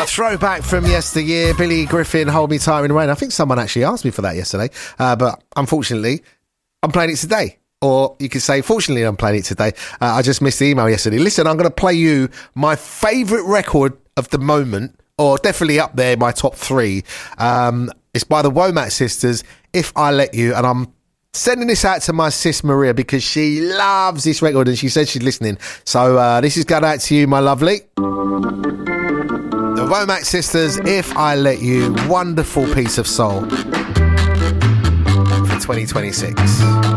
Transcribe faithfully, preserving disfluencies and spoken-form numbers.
A throwback from yesteryear. Billy Griffin, Hold Me Tight in the Rain. I think someone actually asked me for that yesterday. Uh, but unfortunately, I'm playing it today. Or you could say, fortunately, I'm playing it today. Uh, I just missed the email yesterday. Listen, I'm going to play you my favourite record of the moment, or definitely up there, my top three. Um, it's by the Womack Sisters, If I Let You. And I'm sending this out to my sis Maria because she loves this record and she said she's listening. So uh, this is going out to you, my lovely. The Womack Sisters, If I Let You. Wonderful piece of soul for twenty twenty-six.